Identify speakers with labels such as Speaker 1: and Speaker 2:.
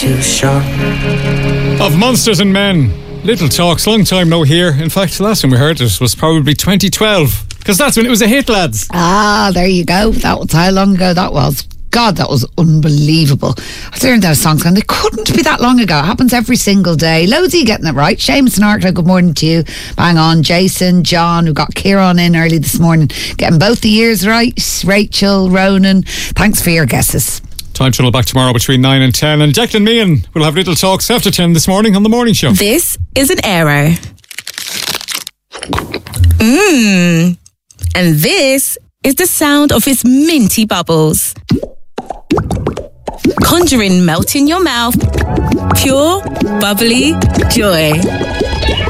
Speaker 1: too short.
Speaker 2: Of Monsters and Men. Little Talks, long time no hear. In fact, the last time we heard it was probably 2012. Because that's when it was a hit, lads.
Speaker 3: Ah, there you go. That was how long ago that was. God, that was unbelievable. I was hearing those songs and they couldn't be that long ago. It happens every single day. Loads of you getting it right. Seamus and Arklow, good morning to you. Bang on. Jason, John, who got Kieran in early this morning, getting both the years right. Rachel, Ronan, thanks for your guesses.
Speaker 2: Time tunnel back tomorrow between 9 and 10. And Declan Meehan will have Little Talks after 10 this morning on The Morning Show.
Speaker 4: This is an Aero. And this is the sound of its minty bubbles. Conjuring melt in your mouth. Pure, bubbly joy.